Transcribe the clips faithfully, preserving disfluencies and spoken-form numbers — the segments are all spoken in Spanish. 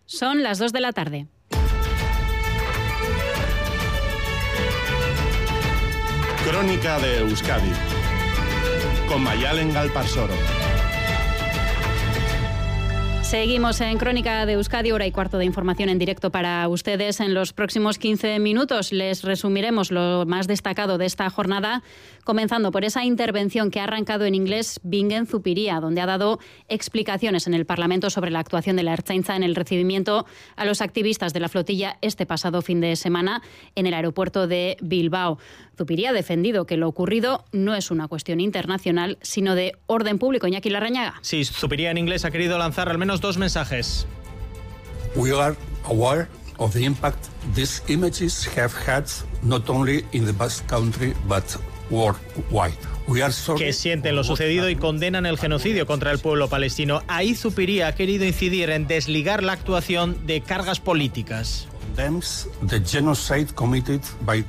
Son las dos de la tarde. Crónica de Euskadi con Mayalen Galparsoro. Seguimos en Crónica de Euskadi, hora y cuarto de información en directo para ustedes. En los próximos quince minutos les resumiremos lo más destacado de esta jornada, comenzando por esa intervención que ha arrancado en inglés Bingen Zupiria, donde ha dado explicaciones en el Parlamento sobre la actuación de la Ertzaintza en el recibimiento a los activistas de la flotilla este pasado fin de semana en el aeropuerto de Bilbao. Zupiria ha defendido que lo ocurrido no es una cuestión internacional, sino de orden público. Iñaki Larrañaga. Sí, Zupiria en inglés ha querido lanzar al menos dos mensajes. We are aware of the impact these images have had not only in the Basque Country but worldwide. We are sorry. Que sienten lo sucedido y condenan el genocidio contra el pueblo palestino. Ahí Zupiria ha querido incidir en desligar la actuación de cargas políticas. Condemns the genocide committed by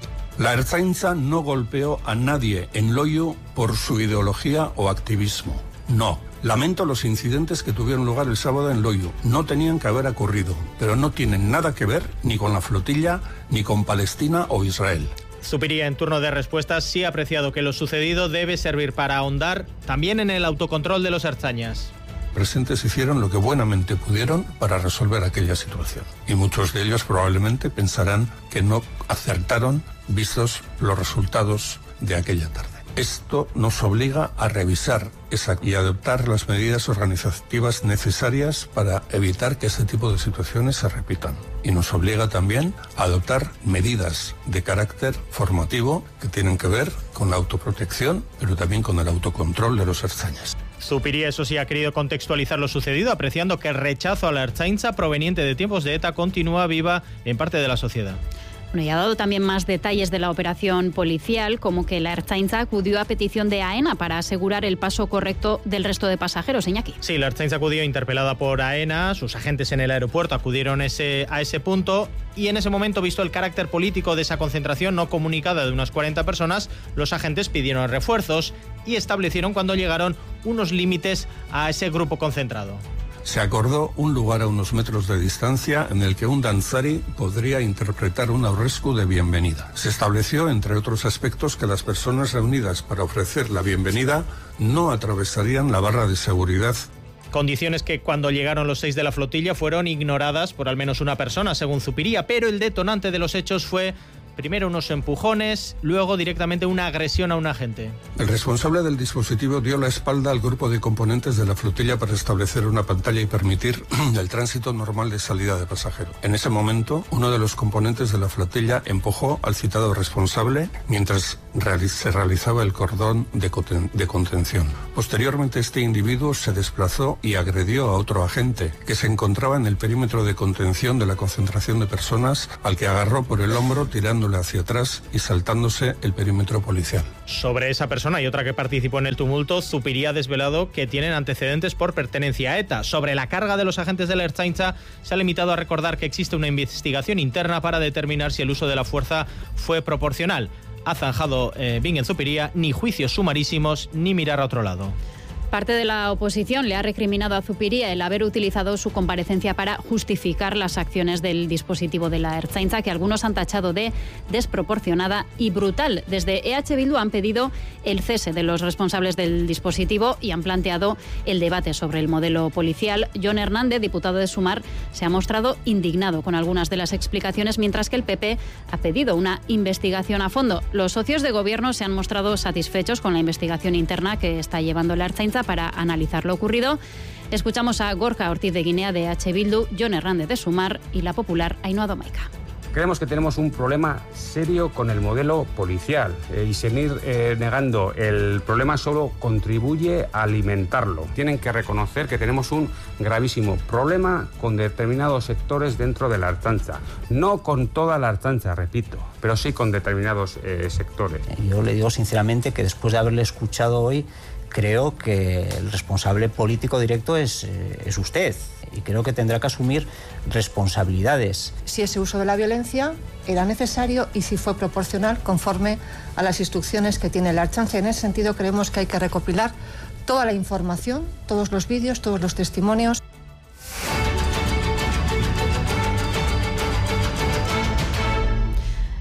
La Ertzaintza no golpeó a nadie en Loiu por su ideología o activismo. No. Lamento los incidentes que tuvieron lugar el sábado en Loiu. No tenían que haber ocurrido, pero no tienen nada que ver ni con la flotilla, ni con Palestina o Israel. Zupiria, en turno de respuestas, sí ha apreciado que lo sucedido debe servir para ahondar también en el autocontrol de los ertzainas. Presentes hicieron lo que buenamente pudieron para resolver aquella situación. Y muchos de ellos probablemente pensarán que no acertaron vistos los resultados de aquella tarde. Esto nos obliga a revisar esa y adoptar las medidas organizativas necesarias para evitar que este tipo de situaciones se repitan. Y nos obliga también a adoptar medidas de carácter formativo que tienen que ver con la autoprotección, pero también con el autocontrol de los ertzainas. Zupiria, eso sí, ha querido contextualizar lo sucedido, apreciando que el rechazo a la Ertzaintza proveniente de tiempos de ETA continúa viva en parte de la sociedad. Bueno, y ha dado también más detalles de la operación policial, como que la Ertzaintza acudió a petición de AENA para asegurar el paso correcto del resto de pasajeros. Iñaki. Sí, la Ertzaintza acudió interpelada por AENA, sus agentes en el aeropuerto acudieron ese, a ese punto y en ese momento, visto el carácter político de esa concentración no comunicada de unas cuarenta personas, los agentes pidieron refuerzos y establecieron cuando llegaron unos límites a ese grupo concentrado. Se acordó un lugar a unos metros de distancia en el que un danzari podría interpretar un aurresku de bienvenida. Se estableció, entre otros aspectos, que las personas reunidas para ofrecer la bienvenida no atravesarían la barra de seguridad. Condiciones que cuando llegaron los seis de la flotilla fueron ignoradas por al menos una persona, según Zupiria, pero el detonante de los hechos fue primero unos empujones, luego directamente una agresión a un agente. El responsable del dispositivo dio la espalda al grupo de componentes de la flotilla para establecer una pantalla y permitir el tránsito normal de salida de pasajeros. En ese momento, uno de los componentes de la flotilla empujó al citado responsable mientras se realizaba el cordón de, conten- de contención. Posteriormente, este individuo se desplazó y agredió a otro agente que se encontraba en el perímetro de contención de la concentración de personas, al que agarró por el hombro tirándole hacia atrás y saltándose el perímetro policial. Sobre esa persona y otra que participó en el tumulto, Zupiria ha desvelado que tienen antecedentes por pertenencia a ETA. Sobre la carga de los agentes de la Ertzaintza, se ha limitado a recordar que existe una investigación interna para determinar si el uso de la fuerza fue proporcional. Ha zanjado eh, Bingen Zupiria, ni juicios sumarísimos ni mirar a otro lado. Parte de la oposición le ha recriminado a Zupiria el haber utilizado su comparecencia para justificar las acciones del dispositivo de la Ertzaintza, que algunos han tachado de desproporcionada y brutal. Desde E H Bildu han pedido el cese de los responsables del dispositivo y han planteado el debate sobre el modelo policial. Jon Hernández, diputado de Sumar, se ha mostrado indignado con algunas de las explicaciones, mientras que el P P ha pedido una investigación a fondo. Los socios de gobierno se han mostrado satisfechos con la investigación interna que está llevando la Ertzaintza para analizar lo ocurrido. Escuchamos a Gorka Ortiz de Guinea de H Bildu, Jon Hernández de Sumar y la popular Ainhoa Domaica. Creemos que tenemos un problema serio con el modelo policial eh, y seguir eh, negando el problema solo contribuye a alimentarlo. Tienen que reconocer que tenemos un gravísimo problema con determinados sectores dentro de la Ertzaintza. No con toda la Ertzaintza, repito, pero sí con determinados eh, sectores. Yo le digo sinceramente que después de haberle escuchado hoy, creo que el responsable político directo es, eh, es usted y creo que tendrá que asumir responsabilidades. Si ese uso de la violencia era necesario y si fue proporcional conforme a las instrucciones que tiene la Ertzaintza. En ese sentido creemos que hay que recopilar toda la información, todos los vídeos, todos los testimonios.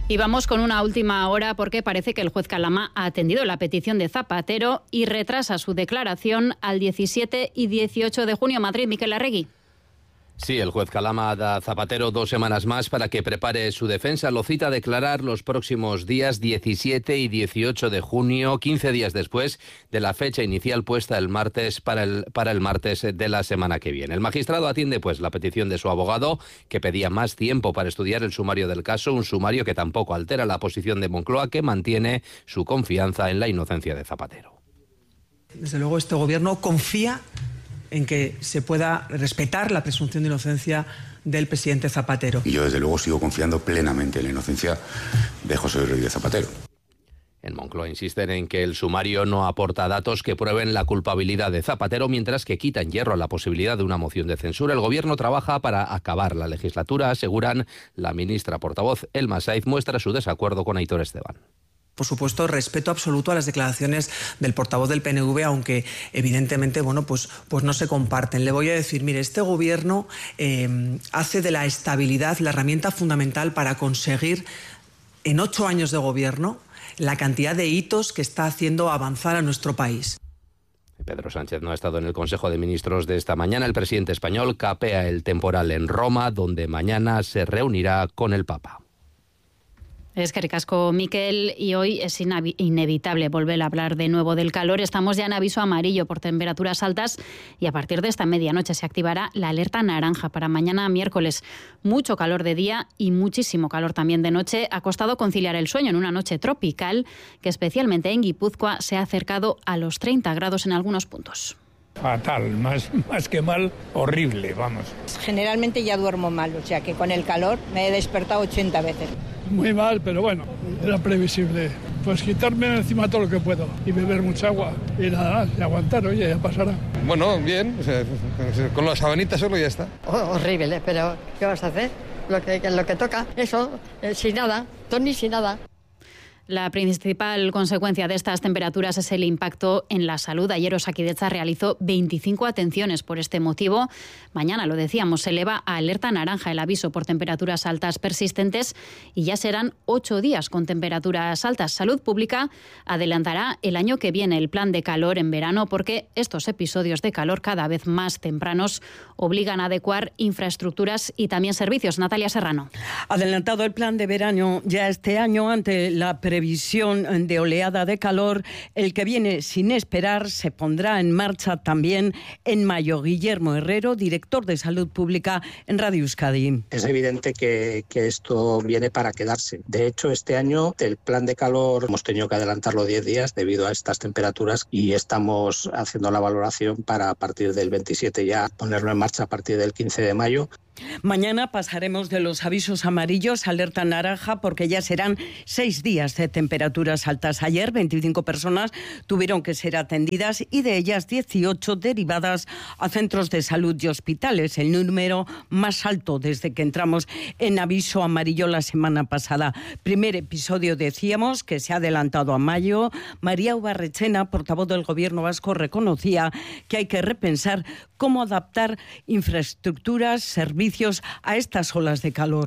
Y vamos con una última hora porque parece que el juez Calama ha atendido la petición de Zapatero y retrasa su declaración al diecisiete y dieciocho de junio. Madrid, Miquel Arregui. Sí, el juez Calama da a Zapatero dos semanas más para que prepare su defensa. Lo cita a declarar los próximos días diecisiete y dieciocho de junio, quince días después de la fecha inicial puesta el martes para el, para el martes de la semana que viene. El magistrado atiende pues la petición de su abogado, que pedía más tiempo para estudiar el sumario del caso, un sumario que tampoco altera la posición de Moncloa, que mantiene su confianza en la inocencia de Zapatero. Desde luego este gobierno confía en que se pueda respetar la presunción de inocencia del presidente Zapatero. Y yo, desde luego, sigo confiando plenamente en la inocencia de José Rodríguez Zapatero. En Moncloa insisten en que el sumario no aporta datos que prueben la culpabilidad de Zapatero, mientras que quitan hierro a la posibilidad de una moción de censura. El gobierno trabaja para acabar la legislatura, aseguran. La ministra portavoz, Elma Saiz, muestra su desacuerdo con Aitor Esteban. Por supuesto, respeto absoluto a las declaraciones del portavoz del P N V, aunque evidentemente, bueno, pues, pues no se comparten. Le voy a decir, mire, este gobierno eh, hace de la estabilidad la herramienta fundamental para conseguir en ocho años de gobierno la cantidad de hitos que está haciendo avanzar a nuestro país. Pedro Sánchez no ha estado en el Consejo de Ministros de esta mañana. El presidente español capea el temporal en Roma, donde mañana se reunirá con el Papa. Es que ricasco, Miquel, y hoy es inevitable volver a hablar de nuevo del calor. Estamos ya en aviso amarillo por temperaturas altas y a partir de esta medianoche se activará la alerta naranja para mañana miércoles. Mucho calor de día y muchísimo calor también de noche. Ha costado conciliar el sueño en una noche tropical que especialmente en Guipúzcoa se ha acercado a los treinta grados en algunos puntos. Fatal, más, más que mal, horrible, vamos. Generalmente ya duermo mal, o sea que con el calor me he despertado ochenta veces. Muy mal, pero bueno, era previsible. Pues quitarme encima todo lo que puedo y beber mucha agua y nada más, y aguantar, oye, ya pasará. Bueno, bien, o sea, con las sabanitas solo ya está. Oh, horrible, pero ¿qué vas a hacer? Lo que, lo que toca, eso, eh, sin nada, Tony sin nada. La principal consecuencia de estas temperaturas es el impacto en la salud. Ayer Osakidetza realizó veinticinco atenciones por este motivo. Mañana, lo decíamos, se eleva a alerta naranja el aviso por temperaturas altas persistentes y ya serán ocho días con temperaturas altas. Salud Pública adelantará el año que viene el plan de calor en verano porque estos episodios de calor cada vez más tempranos obligan a adecuar infraestructuras y también servicios. Natalia Serrano. Adelantado el plan de verano ya este año ante la previsión de oleada de calor, el que viene sin esperar se pondrá en marcha también en mayo. Guillermo Herrero, director de Salud Pública en Radio Euskadi. Es evidente que, que esto viene para quedarse. De hecho, este año el plan de calor hemos tenido que adelantarlo diez días debido a estas temperaturas y estamos haciendo la valoración para a partir del veintisiete ya ponerlo en marcha a partir del quince de mayo. Mañana pasaremos de los avisos amarillos a alerta naranja porque ya serán seis días de temperaturas altas. Ayer veinticinco personas tuvieron que ser atendidas y de ellas dieciocho derivadas a centros de salud y hospitales, el número más alto desde que entramos en aviso amarillo la semana pasada. Primer episodio, decíamos, que se ha adelantado a mayo. María Ubarrechena, portavoz del Gobierno vasco, reconocía que hay que repensar cómo adaptar infraestructuras, servicios a estas olas de calor.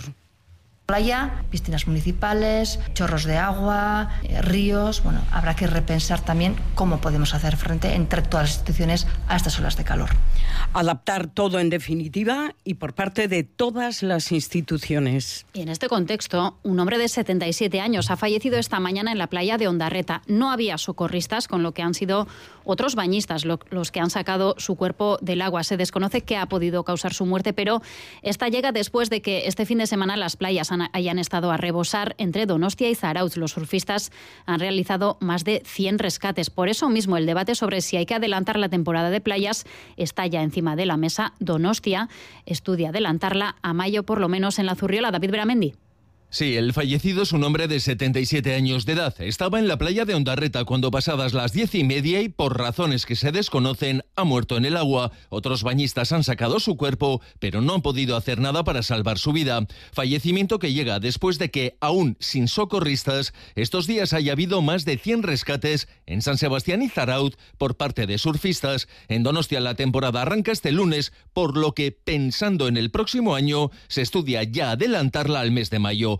Playa, piscinas municipales, chorros de agua, eh, ríos. Bueno, habrá que repensar también cómo podemos hacer frente entre todas las instituciones a estas olas de calor. Adaptar todo en definitiva y por parte de todas las instituciones. Y en este contexto, un hombre de setenta y siete años ha fallecido esta mañana en la playa de Ondarreta. No había socorristas, con lo que han sido otros bañistas lo, los que han sacado su cuerpo del agua. Se desconoce qué ha podido causar su muerte, pero esta llega después de que este fin de semana las playas han, hayan estado a rebosar entre Donostia y Zarautz. Los surfistas han realizado más de cien rescates. Por eso mismo el debate sobre si hay que adelantar la temporada de playas está ya encima de la mesa. Donostia estudia adelantarla a mayo, por lo menos en la Zurriola. David Beramendi. Sí, el fallecido es un hombre de setenta y siete años de edad. Estaba en la playa de Ondarreta cuando pasadas las diez y media y por razones que se desconocen ha muerto en el agua. Otros bañistas han sacado su cuerpo, pero no han podido hacer nada para salvar su vida. Fallecimiento que llega después de que, aún sin socorristas, estos días haya habido más de cien rescates en San Sebastián y Zarautz por parte de surfistas. En Donostia la temporada arranca este lunes, por lo que, pensando en el próximo año, se estudia ya adelantarla al mes de mayo.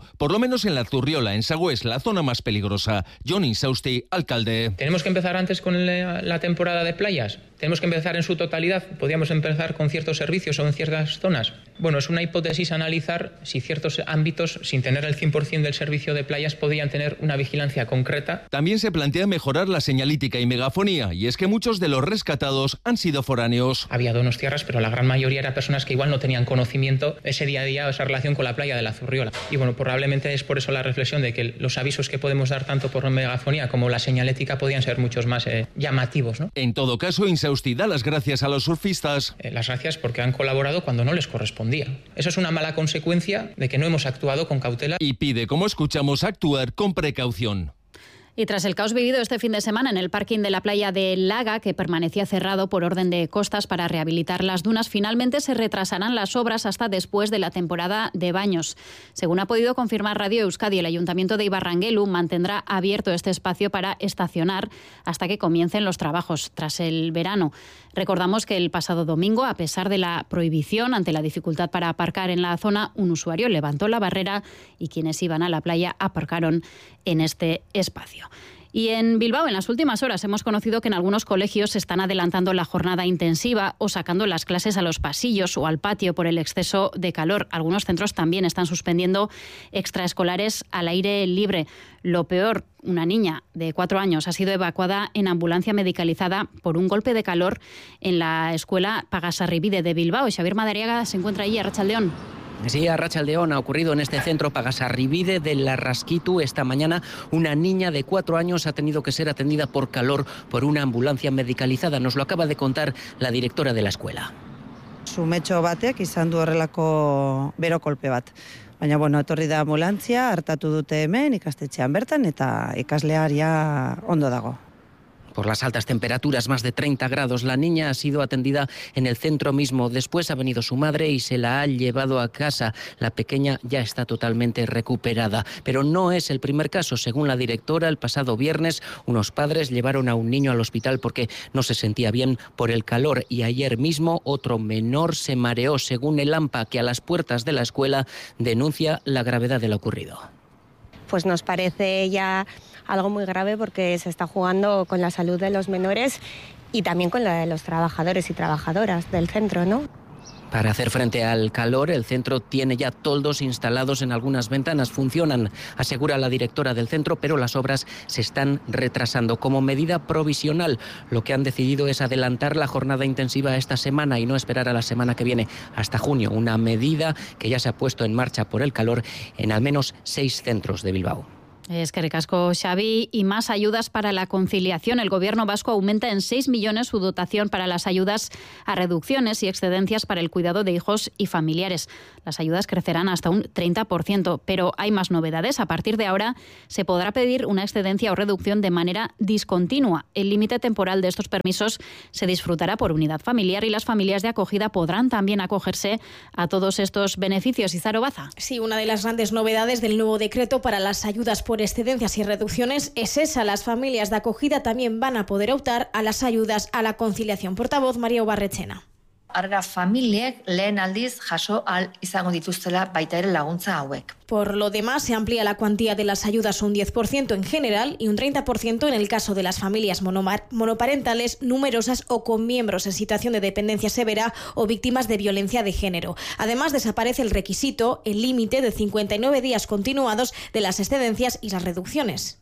por lo menos en la Zurriola, en Sagüés, la zona más peligrosa. Jon Insausti, alcalde. ¿Tenemos que empezar antes con la, la temporada de playas? ¿Tenemos que empezar en su totalidad? ¿Podríamos empezar con ciertos servicios o en ciertas zonas? Bueno, es una hipótesis analizar si ciertos ámbitos, sin tener el cien por ciento del servicio de playas, podrían tener una vigilancia concreta. También se plantea mejorar la señalítica y megafonía, y es que muchos de los rescatados han sido foráneos. Había donostiarras, pero la gran mayoría eran personas que igual no tenían conocimiento ese día a día o esa relación con la playa de la Zurriola. Y bueno, probablemente es por eso la reflexión de que los avisos que podemos dar tanto por megafonía como la señalética podían ser muchos más eh, llamativos, ¿no? En todo caso, Insausti da las gracias a los surfistas. Eh, las gracias porque han colaborado cuando no les correspondía. Eso es una mala consecuencia de que no hemos actuado con cautela. Y pide, como escuchamos, actuar con precaución. Y tras el caos vivido este fin de semana en el parking de la playa de Laga, que permanecía cerrado por orden de Costas para rehabilitar las dunas, finalmente se retrasarán las obras hasta después de la temporada de baños. Según ha podido confirmar Radio Euskadi, el Ayuntamiento de Ibarranguelu mantendrá abierto este espacio para estacionar hasta que comiencen los trabajos tras el verano. Recordamos que el pasado domingo, a pesar de la prohibición ante la dificultad para aparcar en la zona, un usuario levantó la barrera y quienes iban a la playa aparcaron en este espacio. Y en Bilbao, en las últimas horas, hemos conocido que en algunos colegios se están adelantando la jornada intensiva o sacando las clases a los pasillos o al patio por el exceso de calor. Algunos centros también están suspendiendo extraescolares al aire libre. Lo peor, una niña de cuatro años ha sido evacuada en ambulancia medicalizada por un golpe de calor en la escuela Pagasarribide de Bilbao. Xavier Madariaga se encuentra allí, Arratsaldeón. Sí, Arratsaldeón, ha ocurrido en este centro Pagasarribide de Larraskitu. Esta mañana una niña de cuatro años ha tenido que ser atendida por calor por una ambulancia medicalizada. Nos lo acaba de contar la directora de la escuela. Sumetxo batek izan du horrelako bero kolpe bat. Baina, bueno, etorri da ambulantzia, hartatu dute hemen, ikastetxean bertan, eta ikaslea ja ondo dago. Por las altas temperaturas, más de treinta grados, la niña ha sido atendida en el centro mismo. Después ha venido su madre y se la ha llevado a casa. La pequeña ya está totalmente recuperada. Pero no es el primer caso. Según la directora, el pasado viernes unos padres llevaron a un niño al hospital porque no se sentía bien por el calor. Y ayer mismo otro menor se mareó, según el AMPA, que a las puertas de la escuela denuncia la gravedad de lo ocurrido. Pues nos parece ya algo muy grave porque se está jugando con la salud de los menores y también con la de los trabajadores y trabajadoras del centro, ¿no? Para hacer frente al calor, el centro tiene ya toldos instalados en algunas ventanas. Funcionan, asegura la directora del centro, pero las obras se están retrasando. Como medida provisional, lo que han decidido es adelantar la jornada intensiva esta semana y no esperar a la semana que viene, hasta junio. Una medida que ya se ha puesto en marcha por el calor en al menos seis centros de Bilbao. Es que recasco, Xavi, y más ayudas para la conciliación. El Gobierno vasco aumenta en seis millones su dotación para las ayudas a reducciones y excedencias para el cuidado de hijos y familiares. Las ayudas crecerán hasta un treinta por ciento, pero hay más novedades. A partir de ahora se podrá pedir una excedencia o reducción de manera discontinua. El límite temporal de estos permisos se disfrutará por unidad familiar y las familias de acogida podrán también acogerse a todos estos beneficios. Izaro Baza. Sí, una de las grandes novedades del nuevo decreto para las ayudas por excedencias y reducciones es esa. Las familias de acogida también van a poder optar a las ayudas a la conciliación. Portavoz María Ubarretxena. Arga familiek lehen aldiz jaso al izango dituztela baita ere laguntza hauek. Por lo demás, se amplía la cuantía de las ayudas un diez por ciento en general y un treinta por ciento en el caso de las familias monoparentales, numerosas o con miembros en situación de dependencia severa o víctimas de violencia de género. Además, desaparece el requisito, el límite de cincuenta y nueve días continuados de las excedencias y las reducciones.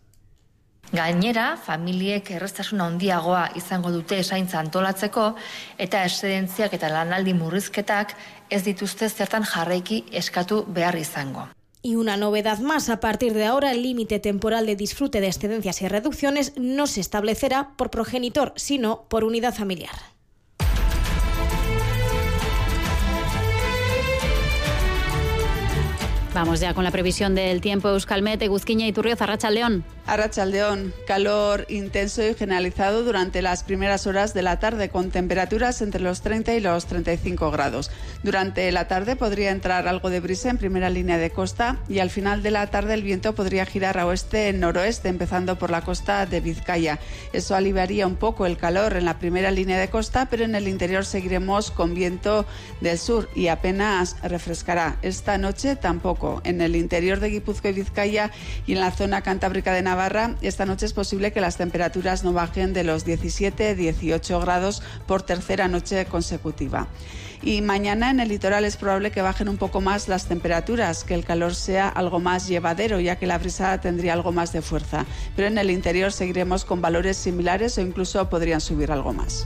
Gainera, familiek erraztasuna handiagoa izango dute zaintza antolatzeko eta eszedentziak eta lanaldi murrizketak ez dituzte zertan jarraiki eskatu behar izango. Y una novedad más, a partir de ahora el límite temporal de disfrute de excedencias y reducciones no se establecerá por progenitor, sino por unidad familiar. Vamos ya con la previsión del tiempo. Euskalmet, Eguzquiña y Turrioz, Arratsaldeón. Arratsaldeón, calor intenso y generalizado durante las primeras horas de la tarde, con temperaturas entre los treinta y los treinta y cinco grados. Durante la tarde podría entrar algo de brisa en primera línea de costa y al final de la tarde el viento podría girar a oeste-noroeste, empezando por la costa de Vizcaya. Eso aliviaría un poco el calor en la primera línea de costa, pero en el interior seguiremos con viento del sur y apenas refrescará. Esta noche tampoco poco. En el interior de Guipúzcoa y Vizcaya y en la zona cantábrica de Navarra, esta noche es posible que las temperaturas no bajen de los diecisiete a dieciocho grados por tercera noche consecutiva. Y mañana en el litoral es probable que bajen un poco más las temperaturas, que el calor sea algo más llevadero, ya que la brisa tendría algo más de fuerza. Pero en el interior seguiremos con valores similares o incluso podrían subir algo más.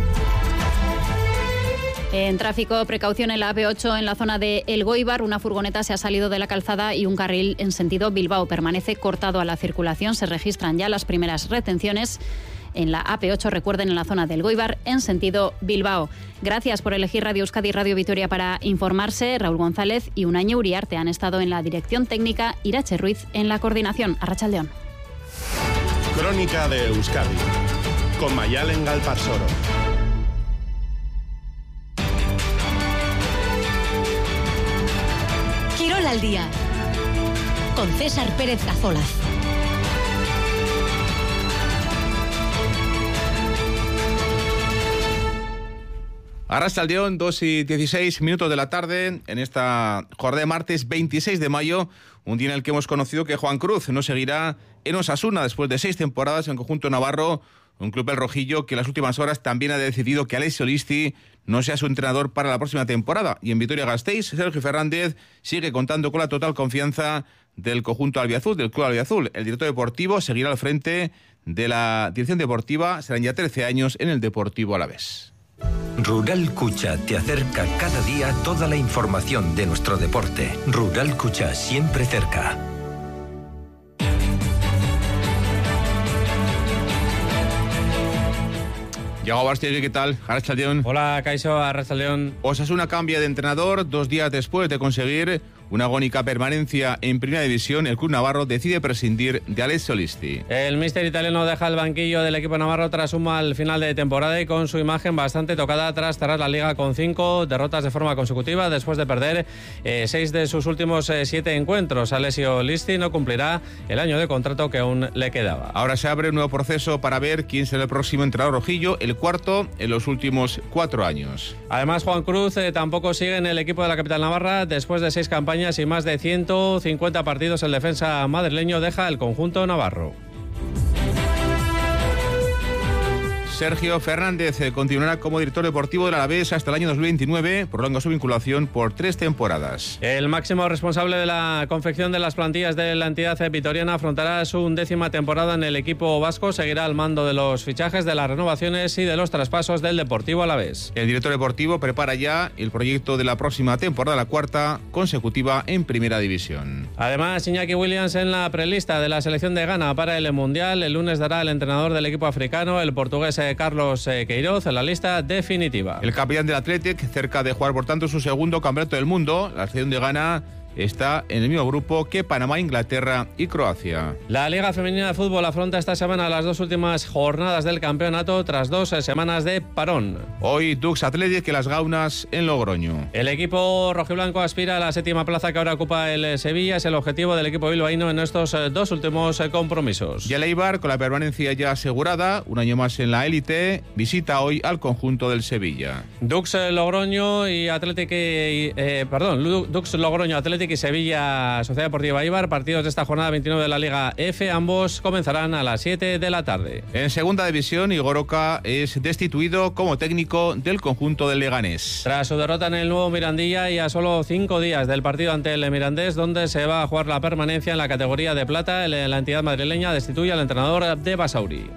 En tráfico, precaución en la A P ocho en la zona de Elgoibar. Una furgoneta se ha salido de la calzada y un carril en sentido Bilbao permanece cortado a la circulación. Se registran ya las primeras retenciones en la A P ocho, recuerden, en la zona del Elgoibar, en sentido Bilbao. Gracias por elegir Radio Euskadi y Radio Vitoria para informarse. Raúl González y Unañe Uriarte han estado en la dirección técnica, Irache Ruiz en la coordinación. Arratsaldeon. Crónica de Euskadi, con Mayalen Galparsoro. Quirol al día, con César Pérez Cazolas. Arratsaldeon, dos y dieciséis minutos de la tarde, en esta jornada de martes veintiséis de mayo, un día en el que hemos conocido que Juan Cruz no seguirá en Osasuna después de seis temporadas en el conjunto navarro, un club el rojillo que en las últimas horas también ha decidido que Alessio Listi no sea su entrenador para la próxima temporada. Y en Vitoria-Gasteiz, Sergio Fernández sigue contando con la total confianza del conjunto albiazul, del club albiazul. El director deportivo seguirá al frente de la dirección deportiva, serán ya trece años en el Deportivo Alavés. Rural Cucha te acerca cada día toda la información de nuestro deporte. Rural Cucha, siempre cerca. Yago Bastigui, ¿qué tal? Arratsaldeon. Hola, Kaixo, Arratsaldeon. Osasuna cambia de entrenador. Dos días después de conseguir una agónica permanencia en Primera División, el club navarro decide prescindir de Alessio Listi. El míster italiano deja el banquillo del equipo navarro tras un mal final de temporada y con su imagen bastante tocada tras cerrar la liga con cinco derrotas de forma consecutiva después de perder eh, seis de sus últimos eh, siete encuentros. Alessio Listi no cumplirá el año de contrato que aún le quedaba. Ahora se abre un nuevo proceso para ver quién será el próximo entrenador rojillo, el cuarto en los últimos cuatro años. Además, Juan Cruz eh, tampoco sigue en el equipo de la capital navarra después de seis campañas y más de ciento cincuenta partidos. El defensa madrileño deja el conjunto navarro. Sergio Fernández continuará como director deportivo del Alavés hasta el año dos mil veintinueve, prolonga su vinculación por tres temporadas. El máximo responsable de la confección de las plantillas de la entidad vitoriana afrontará su undécima temporada en el equipo vasco, seguirá al mando de los fichajes, de las renovaciones y de los traspasos del Deportivo Alavés. El director deportivo prepara ya el proyecto de la próxima temporada, la cuarta consecutiva en Primera División. Además, Iñaki Williams en la prelista de la selección de Ghana para el Mundial. El lunes dará el entrenador del equipo africano, el portugués Carlos Queiroz, en la lista definitiva. El capitán del Athletic, cerca de jugar por tanto su segundo campeonato del mundo, la selección de Ghana está en el mismo grupo que Panamá, Inglaterra y Croacia. La Liga Femenina de Fútbol afronta esta semana las dos últimas jornadas del campeonato tras dos semanas de parón. Hoy Dux Athletic y las Gaunas en Logroño. El equipo rojiblanco aspira a la séptima plaza que ahora ocupa el Sevilla. Es el objetivo del equipo bilbaíno en estos dos últimos compromisos. Y el Eibar, con la permanencia ya asegurada, un año más en la élite, visita hoy al conjunto del Sevilla. Dux Logroño y Athletic, eh, perdón, Dux Logroño Athletic y Sevilla Sociedad Deportiva Eibar, partidos de esta jornada veintinueve de la Liga F, ambos comenzarán a las siete de la tarde. En segunda división, Igor Oca es destituido como técnico del conjunto del Leganés. Tras su derrota en el nuevo Mirandilla y a solo cinco días del partido ante el Mirandés, donde se va a jugar la permanencia en la categoría de plata, la entidad madrileña destituye al entrenador de Basauri.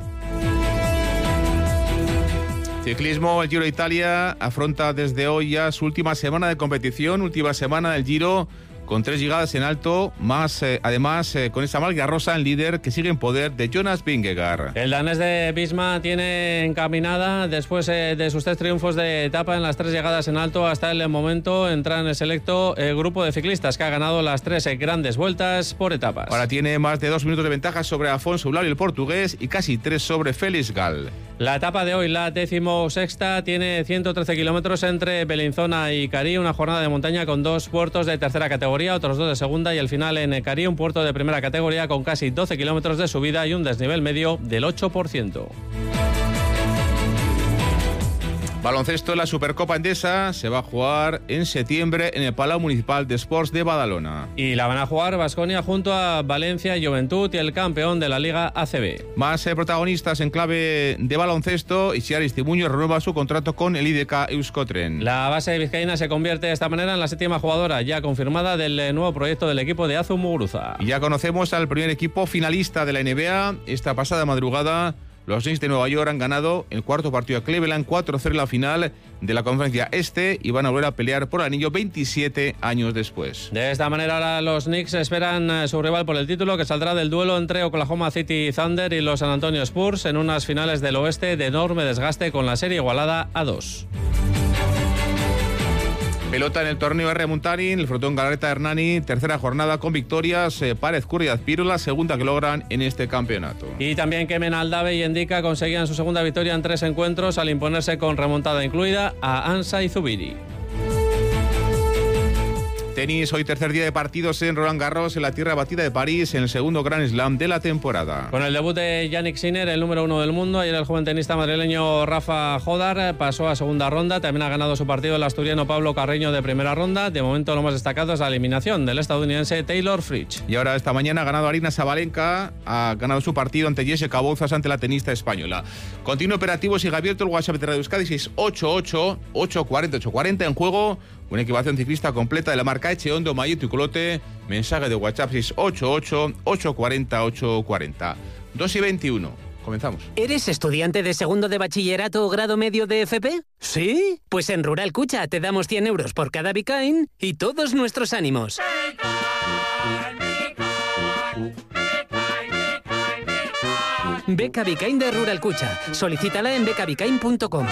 Ciclismo, el Giro de Italia afronta desde hoy ya su última semana de competición, última semana del Giro, con tres llegadas en alto, más eh, además eh, con esa malga rosa en líder que sigue en poder de Jonas Vingegaard. El danés de Visma tiene encaminada, después eh, de sus tres triunfos de etapa en las tres llegadas en alto, hasta el momento entra en el selecto el grupo de ciclistas que ha ganado las tres eh, grandes vueltas por etapas. Ahora tiene más de dos minutos de ventaja sobre Afonso Ulari, el portugués, y casi tres sobre Félix Gal. La etapa de hoy, la decimosexta, tiene ciento trece kilómetros entre Belinzona y Carí, una jornada de montaña con dos puertos de tercera categoría, otros dos de segunda, y el final en Carí, un puerto de primera categoría con casi doce kilómetros de subida y un desnivel medio del ocho por ciento. Baloncesto, la Supercopa Endesa se va a jugar en septiembre en el Palau Municipal de Sports de Badalona. Y la van a jugar Baskonia junto a Valencia, Juventud y el campeón de la Liga A C B. Más eh, protagonistas en clave de baloncesto. Itziar Iztimuño renueva su contrato con el I D K Euskotren. La base vizcaína se convierte de esta manera en la séptima jugadora ya confirmada del eh, nuevo proyecto del equipo de Azu Muguruza. Y ya conocemos al primer equipo finalista de la N B A. Esta pasada madrugada los Knicks de Nueva York han ganado el cuarto partido a Cleveland, cuatro cero en la final de la conferencia este y van a volver a pelear por el anillo veintisiete años después. De esta manera ahora los Knicks esperan a su rival por el título, que saldrá del duelo entre Oklahoma City Thunder y los San Antonio Spurs en unas finales del oeste de enorme desgaste con la serie igualada a dos. Pelota en el torneo R. Muntarin, el Frotón Galarreta Hernani, tercera jornada con victorias eh, para Ezcurri y Azpiru, la segunda que logran en este campeonato. Y también Kemen Aldave y Endika conseguían su segunda victoria en tres encuentros al imponerse con remontada incluida a Ansa y Zubiri. Tenis, hoy tercer día de partidos en Roland Garros, en la tierra batida de París, en el segundo Grand Slam de la temporada. Con el debut de Yannick Sinner, el número uno del mundo, ayer el joven tenista madrileño Rafa Jodar pasó a segunda ronda, también ha ganado su partido el asturiano Pablo Carreño de primera ronda. De momento lo más destacado es la eliminación del estadounidense Taylor Fritz. Y ahora esta mañana ha ganado Arina Sabalenka, ha ganado su partido ante Jessica Bouzas ante la tenista española. Continúa operativo, sigue abierto el WhatsApp de Radio Euskadi seis ocho ocho, ocho cuatro cero, ocho cuatro cero, en juego una equipación ciclista completa de la marca Echeondo, Mayeto y Colote. Mensaje de WhatsApp seis ocho ocho, ocho cuatro cero, ocho cuatro cero. dos y veintiuno. Comenzamos. ¿Eres estudiante de segundo de bachillerato o grado medio de F P? ¿Sí? Pues en Rural Cucha te damos cien euros por cada Bicain y todos nuestros ánimos. Beca Bicain de Rural Cucha. Solicítala en beca bicain punto com.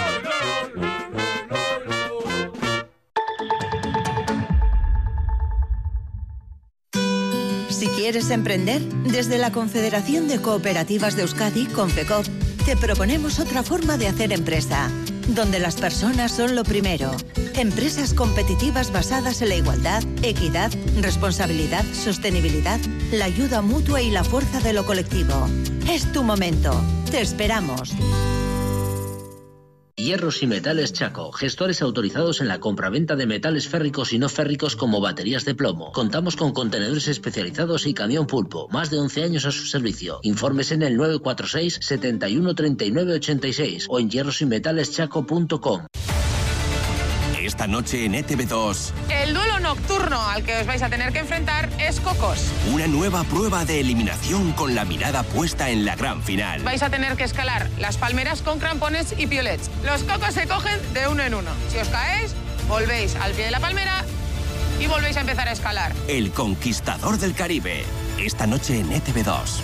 Si quieres emprender, desde la Confederación de Cooperativas de Euskadi, Confecop, te proponemos otra forma de hacer empresa, donde las personas son lo primero. Empresas competitivas basadas en la igualdad, equidad, responsabilidad, sostenibilidad, la ayuda mutua y la fuerza de lo colectivo. Es tu momento. Te esperamos. Hierros y Metales Chaco, gestores autorizados en la compraventa de metales férricos y no férricos como baterías de plomo. Contamos con contenedores especializados y camión pulpo. Más de once años a su servicio. Informes en el nueve cuatro seis, setenta y uno, treinta y nueve, ochenta y seis o en hierros y metales chaco punto com. Esta noche en E T V dos. El duelo nocturno al que os vais a tener que enfrentar es Cocos. Una nueva prueba de eliminación con la mirada puesta en la gran final. Vais a tener que escalar las palmeras con crampones y piolets. Los cocos se cogen de uno en uno. Si os caéis, volvéis al pie de la palmera y volvéis a empezar a escalar. El conquistador del Caribe. Esta noche en E T V dos.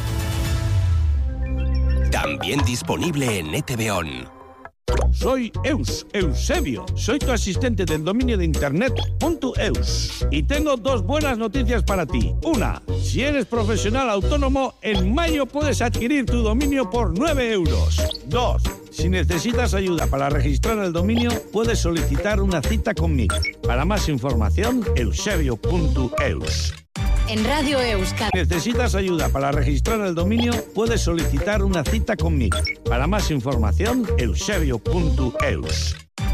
También disponible en E T V On. Soy Eus, Eusebio. Soy tu asistente del dominio de internet punto eus. Y tengo dos buenas noticias para ti. Una, si eres profesional autónomo, en mayo puedes adquirir tu dominio por nueve euros. Dos, si necesitas ayuda para registrar el dominio, puedes solicitar una cita conmigo. Para más información, eusebio punto eus. En Radio Euskadi. ¿Necesitas ayuda para registrar el dominio? Puedes solicitar una cita conmigo. Para más información, eusebio punto eus.